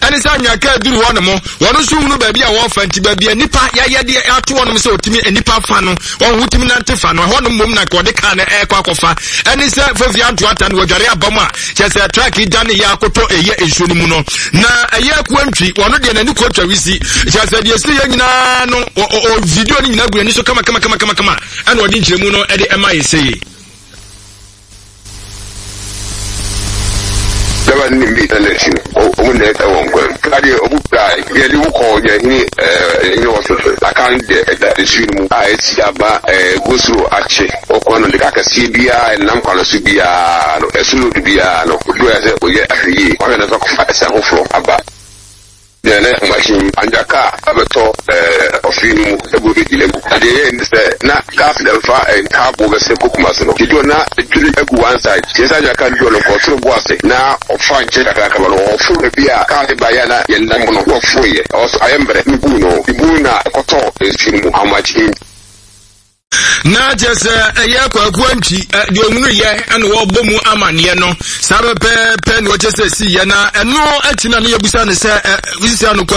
ene sa nyaka duru ho no mo wono so hunu ba bia wo fa nti ba bia nipa ya de ato wono se otimi nipa fa no won hutimi na ntefa no ho no mom na ko de ka na e kwa kofa ene se fofia nto ata no wadware abam a chese track idane ya akoto eye enso ni mu no na eye kwantwi wono de na ni ko twa wisi chese de esi ye nyina no o video ni nyina gure ni so kama ene odi nkyeremu no e de ema yeseye ni mi election o ne ta won kwen kadi o bukra ye li ko ye ni so akan de shi mu a eti aba gosu ache o ko no de ka si bia nam kwalo su bia no esulu bia no do ya se o ye afi o na so ko fa sa ho flo aba de na machine anjaka abeto ofinu ebu bi dilemu ade ye ndse na ka fi fa ka bo be se kokuma so no kido na juri egu one side yesa jaka ndo no ko tro bo ase na ofa nche ka ka balo ofu bi a ka de baya na ye ndam no ko fu ye also ayembre ibu na koto esinu amachi na jese eye kwakwantwi de omunu ye ene wo bomu amane no sabe pe no jese si ye na eno atina ne yabusa ne se wisi anu